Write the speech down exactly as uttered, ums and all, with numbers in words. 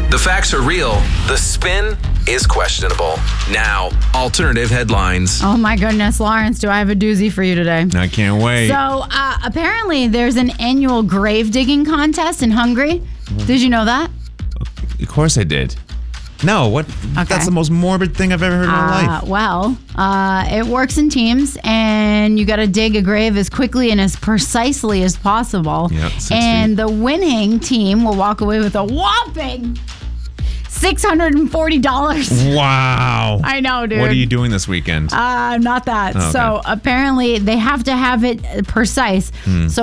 The facts are real. The spin is questionable. Now, alternative headlines. Oh my goodness, Lawrence, do I have a doozy for you today? I can't wait. So uh, apparently there's an annual grave digging contest in Hungary. Did you know that? Of course I did. No, what? Okay. That's the most morbid thing I've ever heard in my Uh, life. well, uh, it works in teams, and you got to dig a grave as quickly and as precisely as possible. Yep, six and feet. the winning team will walk away with a whopping six hundred forty dollars. Wow. I know, dude. What are you doing this weekend? Uh, not that. Oh, okay. So apparently they have to have it precise. So